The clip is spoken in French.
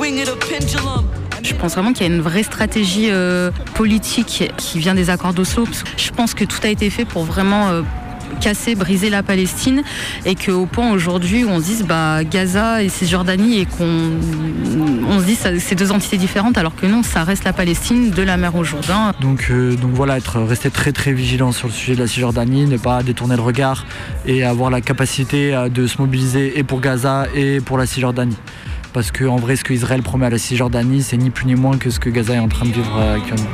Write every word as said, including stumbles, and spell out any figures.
Je pense vraiment qu'il y a une vraie stratégie euh, politique qui vient des accords d'Oslo. Je pense que tout a été fait pour vraiment euh, casser, briser la Palestine, et qu'au point aujourd'hui où on se dise bah, Gaza et Cisjordanie, et qu'on on se dit que c'est deux entités différentes, alors que non, ça reste la Palestine de la mer au Jourdain. Donc, euh, donc voilà, être resté très très vigilant sur le sujet de la Cisjordanie, ne pas détourner le regard et avoir la capacité euh, de se mobiliser et pour Gaza et pour la Cisjordanie. Parce qu'en vrai, ce qu'Israël promet à la Cisjordanie, c'est ni plus ni moins que ce que Gaza est en train de vivre actuellement.